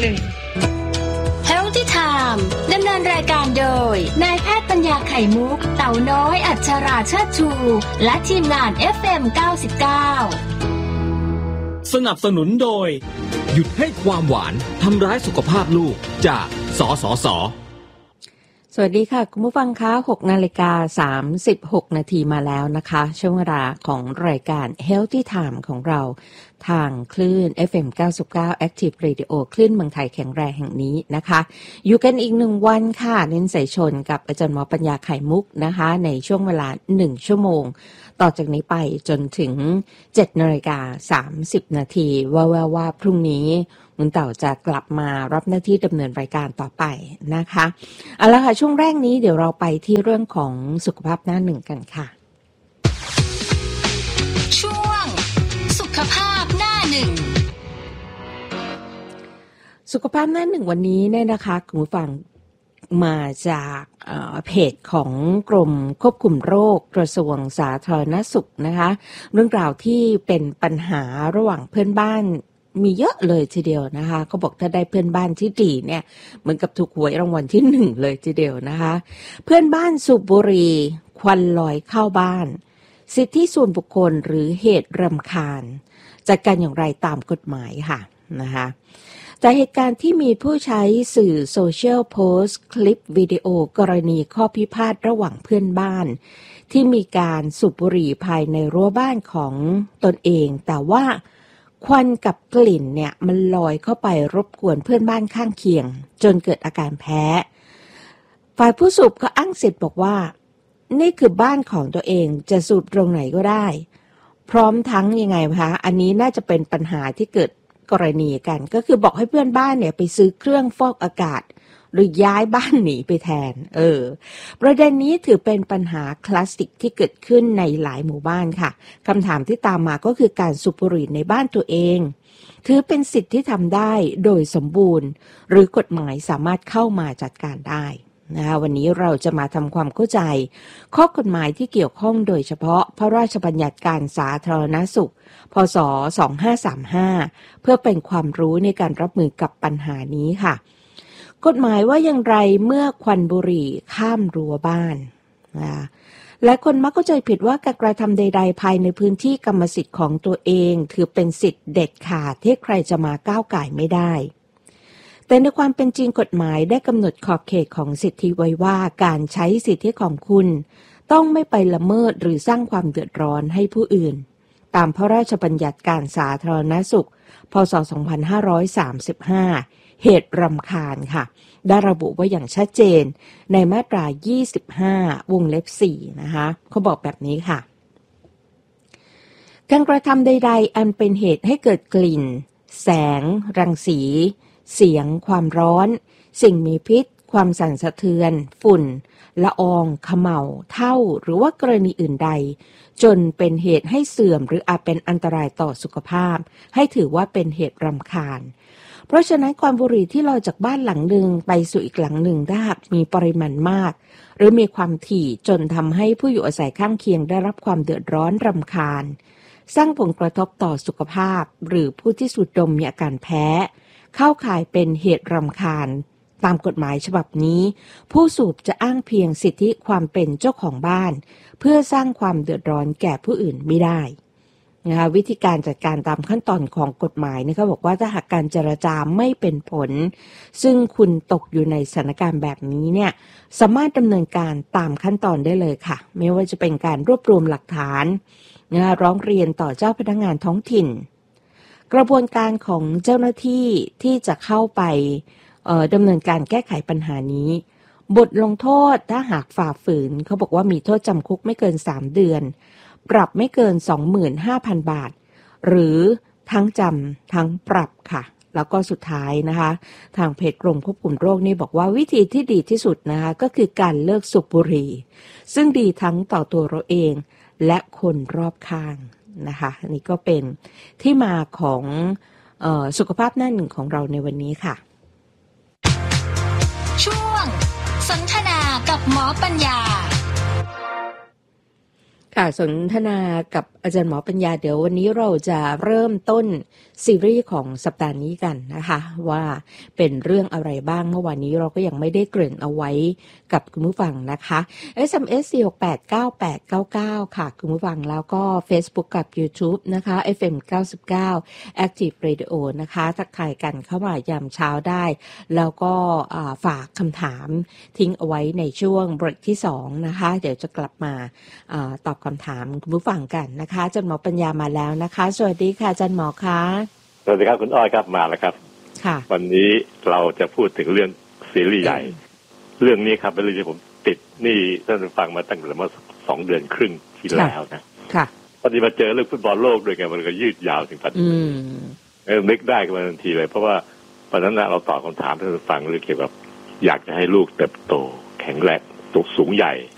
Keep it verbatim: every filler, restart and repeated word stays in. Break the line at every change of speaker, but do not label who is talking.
หนึ่ง
Healthy Time ดำเนินรายการโดยนายแพทย์ปัญญาไข่มุกเต่าน้อยอัชราเชิดชูและทีมงาน เอฟ เอ็ม เก้าสิบเก้า
สนับสนุนโดยหยุดให้ความหวานทำร้ายสุขภาพลูกจากสสส.
สวัสดีค่ะคุณผู้ฟังคะ หกนาฬิกาสามสิบหกนาทีมาแล้วนะคะช่วงเวลาของรายการ Healthy Time ของเราทางคลื่น เอฟ เอ็ม เก้าสิบเก้า Active Radio คลื่นเมืองไทยแข็งแรงแห่งนี้นะคะอยู่กันอีกหนึ่งวันค่ะเน้นสายชนกับอาจารย์หมอปัญญาไข่มุกนะคะในช่วงเวลาหนึ่งชั่วโมงต่อจากนี้ไปจนถึง เจ็ดนาฬิกาสามสิบนาทีว่าว่าว่าพรุ่งนี้คุณเต่าจะกลับมารับหน้าที่ดำเนินรายการต่อไปนะคะเอาละค่ะช่วงแรกนี้เดี๋ยวเราไปที่เรื่องของสุขภาพหน้าหนึ่งกันค่ะ
ช่วงสุขภาพหน้าหนึ่ง
สุขภาพหน้าหนึ่งวันนี้เนี่ยนะคะคุณผู้ฟังมาจากเพจของกรมควบคุมโรคกระทรวงสาธารณสุขนะคะเรื่องราวที่เป็นปัญหาระหว่างเพื่อนบ้านมีเยอะเลยทีเดียวนะคะเขาบอกถ้าได้เพื่อนบ้านที่ดีเนี่ยเหมือนกับถูกหวยรางวัลที่หนึ่งเลยทีเดียวนะคะเพื่อนบ้านสูบบุหรี่ควันลอยเข้าบ้านสิทธิส่วนบุคคลหรือเหตุรำคาญจัดการอย่างไรตามกฎหมายค่ะนะคะจากเหตุการณ์ที่มีผู้ใช้สื่อโซเชียลโพสต์คลิปวิดีโอกรณีข้อพิพาทระหว่างเพื่อนบ้านที่มีการสูบบุหรี่ภายในรั้วบ้านของตนเองแต่ว่าควันกับกลิ่นเนี่ยมันลอยเข้าไปรบกวนเพื่อนบ้านข้างเคียงจนเกิดอาการแพ้ฝ่ายผู้สูบก็อ้างสิทธิ์บอกว่านี่คือบ้านของตัวเองจะสูบตรงไหนก็ได้พร้อมทั้งยังไงคะอันนี้น่าจะเป็นปัญหาที่เกิดกรณีกันก็คือบอกให้เพื่อนบ้านเนี่ยไปซื้อเครื่องฟอกอากาศหรือย้ายบ้านหนีไปแทนเออประเด็นนี้ถือเป็นปัญหาคลาสสิกที่เกิดขึ้นในหลายหมู่บ้านค่ะคำถามที่ตามมาก็คือการสูบบุหรี่ในบ้านตัวเองถือเป็นสิทธิ์ที่ทำได้โดยสมบูรณ์หรือกฎหมายสามารถเข้ามาจัดการได้นะคะวันนี้เราจะมาทำความเข้าใจข้อกฎหมายที่เกี่ยวข้องโดยเฉพาะพระราชบัญญัติการสาธารณสุขพ.ศ. สองพันห้าร้อยสามสิบห้าเพื่อเป็นความรู้ในการรับมือกับปัญหานี้ค่ะกฎหมายว่าอย่างไรเมื่อควันบุหรี่ข้ามรั้วบ้านนะและคนมักเข้าใจผิดว่าการกระทำใดๆภายในพื้นที่กรรมสิทธิ์ของตัวเองถือเป็นสิทธิ์เด็ดขาดที่ใครจะมาก้าวก่ายไม่ได้แต่ในความเป็นจริงกฎหมายได้กำหนดขอบเขตของสิทธิไว้ว่าการใช้สิทธิของคุณต้องไม่ไปละเมิดหรือสร้างความเดือดร้อนให้ผู้อื่นตามพระราชบัญญัติการสาธารณสุขพ.ศ. สองพันห้าร้อยสามสิบห้าเหตุรำคาญค่ะได้ระบุไว้อย่างชัดเจนในมาตรายี่สิบห้าวงเล็บสี่นะคะเขาบอกแบบนี้ค่ะการกระทำใดๆอันเป็นเหตุให้เกิดกลิ่นแสงรังสีเสียงความร้อนสิ่งมีพิษความสั่นสะเทือนฝุ่นละอองเขม่าเท่าหรือว่ากรณีอื่นใดจนเป็นเหตุให้เสื่อมหรืออาจเป็นอันตรายต่อสุขภาพให้ถือว่าเป็นเหตุรำคาญเพราะฉะนั้นควันบุหรี่ที่ลอยจากบ้านหลังหนึ่งไปสู่อีกหลังหนึ่งถ้าหากมีปริมาณมากหรือมีความถี่จนทำให้ผู้อยู่อาศัยข้างเคียงได้รับความเดือดร้อนรำคาญสร้างผลกระทบต่อสุขภาพหรือผู้ที่สูดดมมีอาการแพ้เข้าข่ายเป็นเหตุรำคาญตามกฎหมายฉบับนี้ผู้สูบจะอ้างเพียงสิทธิความเป็นเจ้าของบ้านเพื่อสร้างความเดือดร้อนแก่ผู้อื่นไม่ได้นะคะวิธีการจัดการตามขั้นตอนของกฎหมายนะคะบอกว่าถ้าหากการเจรจาไม่เป็นผลซึ่งคุณตกอยู่ในสถานการณ์แบบนี้เนี่ยสามารถดำเนินการตามขั้นตอนได้เลยค่ะไม่ว่าจะเป็นการรวบรวมหลักฐานนะคะร้องเรียนต่อเจ้าพนักงานท้องถิ่นกระบวนการของเจ้าหน้าที่ที่จะเข้าไปดำเนินการแก้ไขปัญหานี้บทลงโทษถ้าหากฝ่าฝืนเขาบอกว่ามีโทษจำคุกไม่เกินสามเดือนปรับไม่เกิน สองหมื่นห้าพัน บาทหรือทั้งจำทั้งปรับค่ะแล้วก็สุดท้ายนะคะทางเพจกรมควบคุมโรคนี่บอกว่าวิธีที่ดีที่สุดนะคะก็คือการเลิกสูบบุหรี่ซึ่งดีทั้งต่อตัวเราเองและคนรอบข้างนะคะนี่ก็เป็นที่มาของเอ่อสุขภาพหน้าหนึ่งของเราในวันนี้ค่ะช่วงสนทนากับหมอปัญญาค่ะสนทนากับอาจารย์หมอปัญญาเดี๋ยววันนี้เราจะเริ่มต้นซีรีส์ของสัปดาห์นี้กันนะคะว่าเป็นเรื่องอะไรบ้างเมื่อวานนี้เราก็ยังไม่ได้เกริ่นเอาไว้กับคุณผู้ฟังนะคะ เอส เอ็ม เอส สี่ หก แปด เก้า แปด เก้า เก้า ค่ะคุณผู้ฟังแล้วก็ Facebook กับ YouTube นะคะ เอฟ เอ็ม เก้าสิบเก้า Active Radio นะคะทักทายกันเข้ามายามเช้าได้แล้วก็ฝากคำถามทิ้งเอาไว้ในช่วงเบรกที่สองนะคะเดี๋ยวจะกลับมาตอบคำถามคุณผู้ฟังกันนะคะอาจารย์หมอปัญญามาแล้วนะคะสวัสดีค่ะอาจารย์หมอคะ
สวัสดีครับคุณอ้อยครับมาแล้วครับ
ค่ะ
วันนี้เราจะพูดถึงเรื่องซีรีส์ใหญ่เรื่องนี้ครับเป็นเรื่องที่ผมติดนี่ท่านฟังมาตั้งแต่เมื่อสองเดือนครึ่งที่แล้วนะ
ค่ะ
พอดีมาเจอเรื่องฟุตบอลโลกด้วยไงมันก็ยืดยาวถึงปัจจุบันนึกได้กันมาทันทีเลยเพราะว่าตอนนั้นเราตอบคำถามท่านฟังเรื่องเกี่ยวกับอยากจะให้ลูกเติบโตแข็งแรงตัวสูงใหญ่